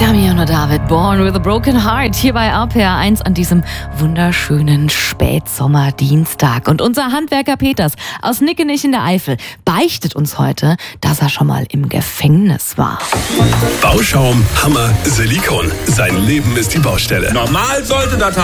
Damian und David, Born with a Broken Heart, hier bei RPR 1 an diesem wunderschönen Spätsommerdienstag. Und unser Handwerker Peters aus Nickenich in der Eifel beichtet uns heute, dass er schon mal im Gefängnis war. Bauschaum, Hammer, Silikon. Sein Leben ist die Baustelle. Normal sollte das